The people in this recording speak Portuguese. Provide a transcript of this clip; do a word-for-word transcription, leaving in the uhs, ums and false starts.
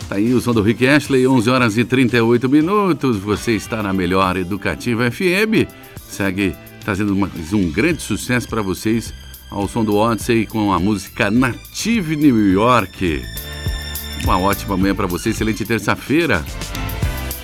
Tá aí o som do Rick Astley, onze horas e trinta e oito minutos. Você está na melhor Educativa F M. Segue trazendo mais um grande sucesso para vocês ao som do Odyssey com a música Native New York. Uma ótima manhã para você, excelente terça-feira.